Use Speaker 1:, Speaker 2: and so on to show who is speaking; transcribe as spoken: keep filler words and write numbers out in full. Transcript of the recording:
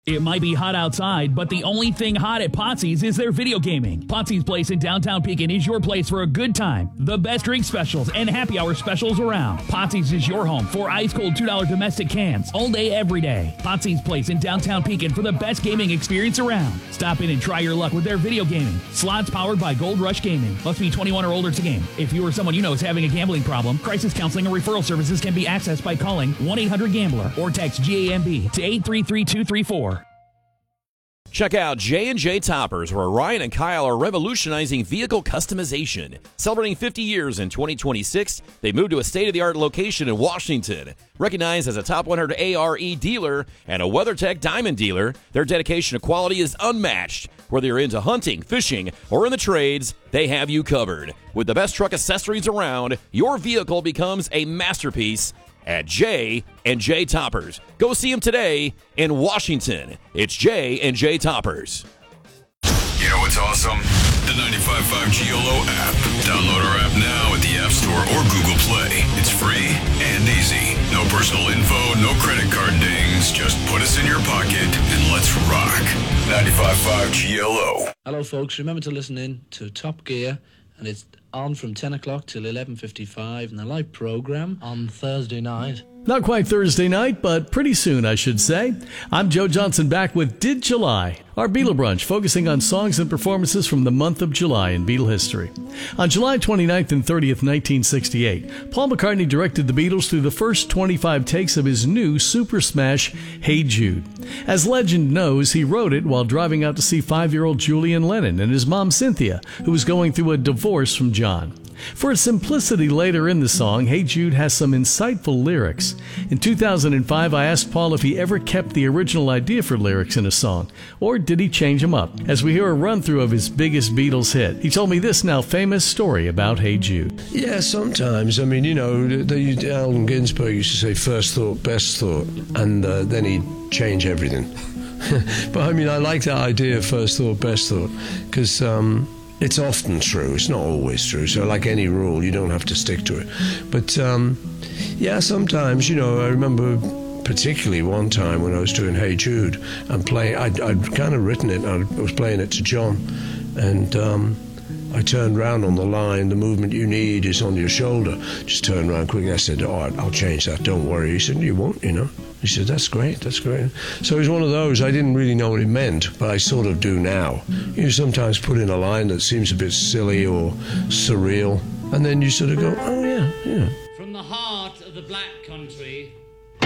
Speaker 1: It might be hot outside, but the only thing hot at Potsy's is their video gaming. Potsy's Place in downtown Pekin is your place for a good time. The best drink specials and happy hour specials around. Potsy's is your home for ice-cold two dollar domestic cans all day, every day. Potsy's Place in downtown Pekin for the best gaming experience around. Stop in and try your luck with their video gaming. Slots powered by Gold Rush Gaming. Must be twenty-one or older to game. If you or someone you know is having a gambling problem, crisis counseling and referral services can be accessed by calling one eight hundred gambler or text G A M B to eight three three two three four.
Speaker 2: Check out J and J Toppers, where Ryan and Kyle are revolutionizing vehicle customization. Celebrating fifty years in twenty twenty-six, they moved to a state-of-the-art location in Washington. Recognized as a top one hundred A R E dealer and a WeatherTech Diamond dealer, their dedication to quality is unmatched. Whether you're into hunting, fishing, or in the trades, they have you covered. With the best truck accessories around, your vehicle becomes a masterpiece at J and J Toppers. Go see them today in Washington. It's J and J Toppers.
Speaker 3: You know what's awesome? The ninety-five point five G L O app. Download our app now at the App Store or Google Play. It's free and easy. No personal info, no credit card dings. Just put us in your pocket and let's rock. ninety-five point five G L O.
Speaker 4: Hello, folks. Remember to listen in to Top Gear, and it's on from ten o'clock till eleven fifty-five in the live program on Thursday night.
Speaker 5: Not quite Thursday night, but pretty soon, I should say. I'm Joe Johnson, back with Did July, our Beatle brunch, focusing on songs and performances from the month of July in Beatle history. On July twenty-ninth and thirtieth, nineteen sixty-eight, Paul McCartney directed the Beatles through the first twenty-five takes of his new super smash, Hey Jude. As legend knows, he wrote it while driving out to see five-year-old Julian Lennon and his mom Cynthia, who was going through a divorce from John. For its simplicity later in the song, Hey Jude has some insightful lyrics. In two thousand five, I asked Paul if he ever kept the original idea for lyrics in a song, or did he change them up? As we hear a run-through of his biggest Beatles hit, he told me this now famous story about Hey Jude.
Speaker 6: Yeah, sometimes. I mean, you know, the, Allen Ginsberg used to say first thought, best thought, and uh, then he'd change everything. But I mean, I like that idea of first thought, best thought, because um, it's often true. It's not always true. So like any rule, you don't have to stick to it. But um, yeah, sometimes, you know, I remember particularly one time when I was doing Hey Jude and playing, I'd, I'd kind of written it, I was playing it to John, and um, I turned round on the line, the movement you need is on your shoulder. Just turned around quickly. I said, oh, I'll change that, don't worry. He said, you won't, you know. He said, that's great, that's great. So it was one of those, I didn't really know what it meant, but I sort of do now. You sometimes put in a line that seems a bit silly or surreal, and then you sort of go, oh yeah, yeah.
Speaker 7: From the heart of the Black Country,